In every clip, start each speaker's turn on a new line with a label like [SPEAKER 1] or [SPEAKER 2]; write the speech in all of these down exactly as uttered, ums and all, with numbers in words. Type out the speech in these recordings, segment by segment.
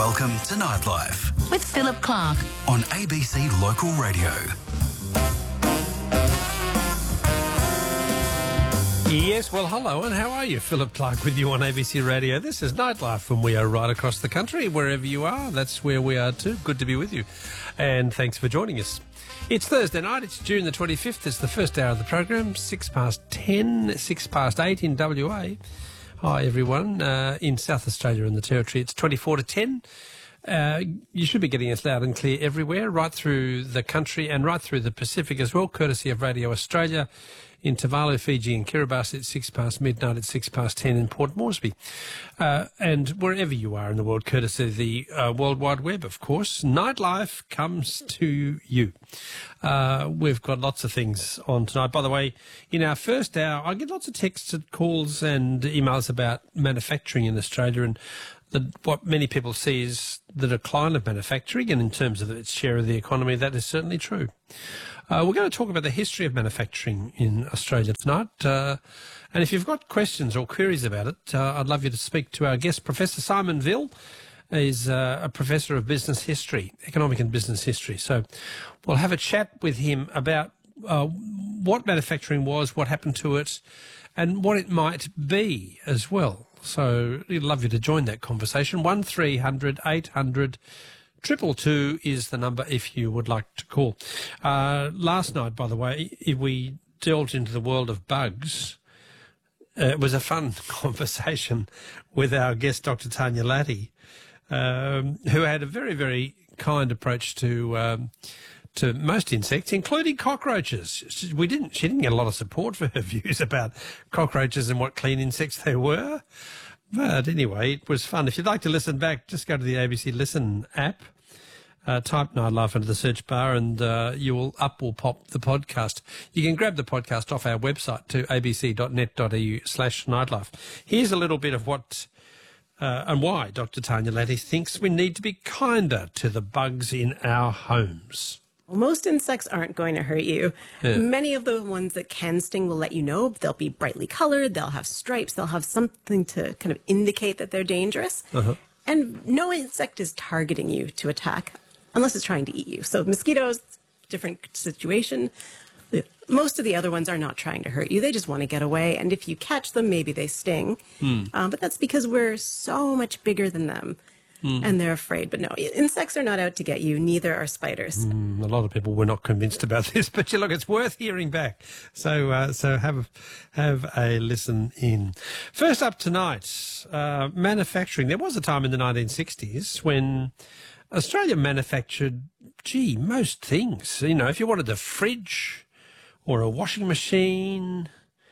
[SPEAKER 1] Welcome to Nightlife
[SPEAKER 2] with Philip Clark
[SPEAKER 1] on A B C Local Radio.
[SPEAKER 3] Yes, well, hello, and how are you? Philip Clark with you on A B C Radio. This is Nightlife, and we are right across the country. Wherever you are, that's where we are too. Good to be with you, and thanks for joining us. It's Thursday night, it's June the twenty-fifth, it's the first hour of the program, six past ten, six past eight in W A. Hi, everyone. Uh, in South Australia and the Territory, it's twenty-four to ten. Uh, you should be getting us loud and clear everywhere, right through the country and right through the Pacific as well, courtesy of Radio Australia. In Tuvalu, Fiji and Kiribati, it's six past midnight, it's six past ten in Port Moresby. Uh, and wherever you are in the world, courtesy of the uh, World Wide Web, of course, Nightlife comes to you. Uh, we've got lots of things on tonight. By the way, in our first hour, I get lots of texts and calls and emails about manufacturing in Australia, and the, what many people see is the decline of manufacturing, and in terms of its share of the economy, that is certainly true. Uh, we're going to talk about the history of manufacturing in Australia tonight. Uh, and if you've got questions or queries about it, uh, I'd love you to speak to our guest, Professor Simon Vill. He's uh, a professor of business history, economic and business history. So we'll have a chat with him about uh, what manufacturing was, what happened to it, and what it might be as well. So we'd love you to join that conversation. one three hundred eight hundred Triple two is the number if you would like to call. Uh, last night, by the way, we delved into the world of bugs. Uh, it was a fun conversation with our guest, Doctor Tanya Latty, um, who had a very, very kind approach to um, to most insects, including cockroaches. She, we didn't. She didn't get a lot of support for her views about cockroaches and what clean insects they were. But anyway, it was fun. If you'd like to listen back, just go to the A B C Listen app, uh, type Nightlife into the search bar, and uh, you will up will pop the podcast. You can grab the podcast off our website to abc.net.au slash nightlife. Here's a little bit of what uh, and why Doctor Tanya Latty thinks we need to be kinder to the bugs in our homes.
[SPEAKER 4] Most insects aren't going to hurt you.
[SPEAKER 3] Yeah.
[SPEAKER 4] Many of the ones that can sting will let you know. They'll be brightly colored, they'll have stripes, they'll have something to kind of indicate that they're dangerous.
[SPEAKER 3] Uh-huh.
[SPEAKER 4] And no insect is targeting you to attack unless it's trying to eat you. So mosquitoes, different situation. Most of the other ones are not trying to hurt you. They just want to get away. And if you catch them, maybe they sting. Mm. Um, but that's because we're so much bigger than them. Mm. And they're afraid. But no, insects are not out to get you. Neither are spiders.
[SPEAKER 3] Mm, a lot of people were not convinced about this, but you look, it's worth hearing back. So, uh, so have have a listen in. First up tonight, uh, manufacturing. There was a time in the nineteen sixties when Australia manufactured, gee, most things. You know, if you wanted a fridge or a washing machine,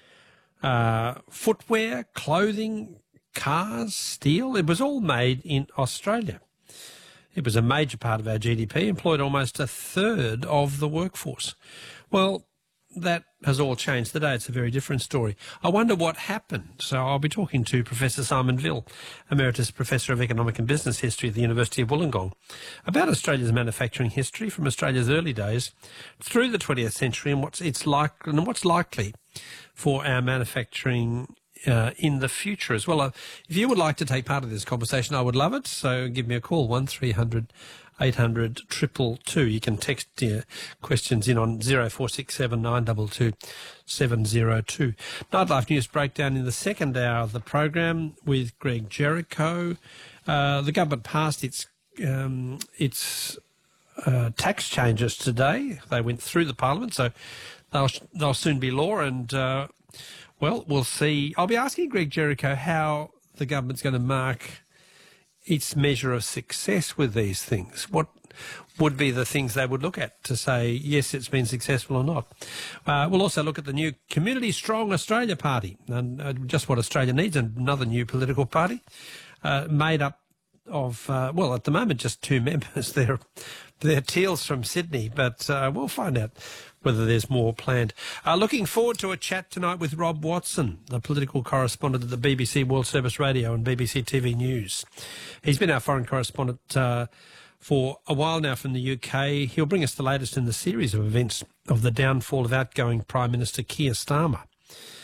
[SPEAKER 3] uh, footwear, clothing, cars, steel, it was all made in Australia. It was a major part of our G D P, employed almost a third of the workforce. Well, that has all changed today. It's a very different story. I wonder what happened. So I'll be talking to Professor Simon Vill, Emeritus Professor of Economic and Business History at the University of Wollongong, about Australia's manufacturing history from Australia's early days through the twentieth century and what's it's like and what's likely for our manufacturing Uh, in the future as well. Uh, if you would like to take part of this conversation, I would love it. So give me a call, one three hundred eight hundred two two two. You can text your questions in on zero four six seven nine two two seven zero two. Nightlife News Breakdown in the second hour of the program with Greg Jericho. Uh, the government passed its um, its uh, tax changes today. They went through the parliament, so they'll they'll soon be law. And uh, Well, we'll see. I'll be asking Greg Jericho how the government's going to mark its measure of success with these things. What would be the things they would look at to say, yes, it's been successful or not? Uh, we'll also look at the new Community Strong Australia Party, and uh, just what Australia needs, another new political party uh, made up of, uh, well, at the moment, just two members. They're, they're Teals from Sydney, but uh, we'll find out whether there's more planned. Uh, looking forward to a chat tonight with Rob Watson, the political correspondent at the B B C World Service Radio and B B C T V News. He's been our foreign correspondent uh, for a while now from the U K. He'll bring us the latest in the series of events of the downfall of outgoing Prime Minister Keir Starmer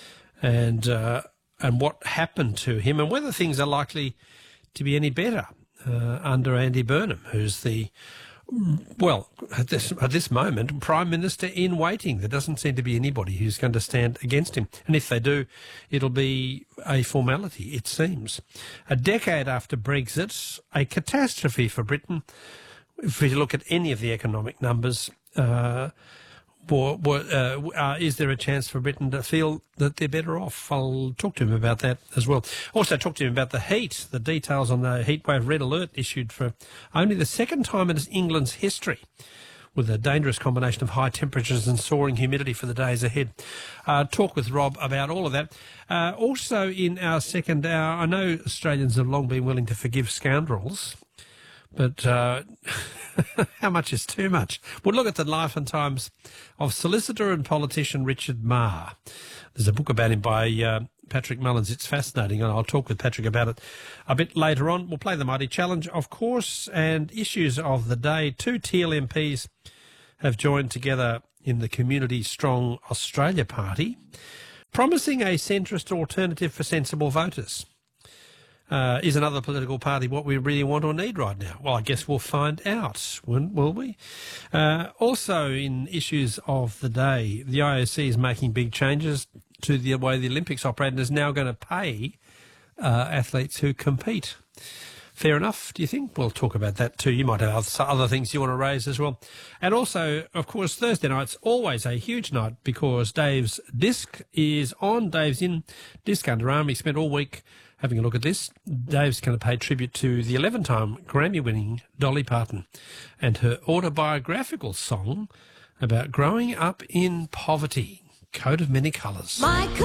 [SPEAKER 3] and, uh, and what happened to him and whether things are likely to be any better uh, under Andy Burnham, who's the, well, at this, at this moment, Prime Minister in waiting. There doesn't seem to be anybody who's going to stand against him. And if they do, it'll be a formality, it seems. A decade after Brexit, a catastrophe for Britain. If we look at any of the economic numbers, uh, or, or, uh, uh, is there a chance for Britain to feel that they're better off? I'll talk to him about that as well. Also talk to him about the heat, the details on the heatwave red alert issued for only the second time in England's history, with a dangerous combination of high temperatures and soaring humidity for the days ahead. Uh, talk with Rob about all of that. Uh, also in our second hour, I know Australians have long been willing to forgive scoundrels, but uh, how much is too much? We'll look at the life and times of solicitor and politician Richard Marr. There's a book about him by uh, Patrick Mullins. It's fascinating, and I'll talk with Patrick about it a bit later on. We'll play the Mighty Challenge, of course, and issues of the day. Two Teal M Ps have joined together in the Community Strong Australia Party, promising a centrist alternative for sensible voters. Uh, is another political party what we really want or need right now? Well, I guess we'll find out, won't- will we? Uh, also, in issues of the day, the I O C is making big changes to the way the Olympics operate and is now going to pay uh, athletes who compete. Fair enough, do you think? We'll talk about that too. You might have other things you want to raise as well. And also, of course, Thursday night's always a huge night because Dave's Disc is on. Dave's in Disc Under Armour. He spent all week having a look at this. Dave's going to pay tribute to the eleven-time Grammy-winning Dolly Parton and her autobiographical song about growing up in poverty. Coat of Many Colours.
[SPEAKER 2] My